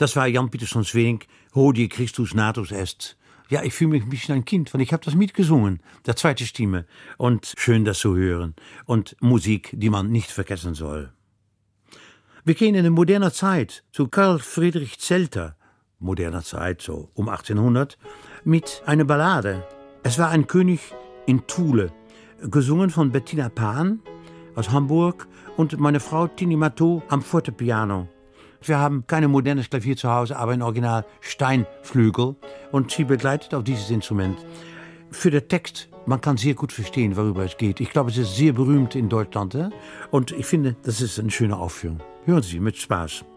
Das war Jan Pieterszoon Sweelinck, Hodie Christus natus est. Ja, ich fühle mich ein bisschen ein Kind, weil ich habe das mitgesungen, der zweite Stimme. Und schön, das zu hören. Und Musik, die man nicht vergessen soll. Wir gehen in eine moderne Zeit zu Karl Friedrich Zelter, moderner Zeit, so um 1800, mit einer Ballade. Es war ein König in Thule, gesungen von Bettina Pan aus Hamburg und meine Frau Tini Matteau am Fortepiano. Wir haben kein modernes Klavier zu Hause, aber ein Original Steinflügel und sie begleitet auf dieses Instrument. Für den Text, man kann sehr gut verstehen, worüber es geht. Ich glaube, es ist sehr berühmt in Deutschland. Und ich finde, das ist eine schöne Aufführung. Hören Sie mit Spaß.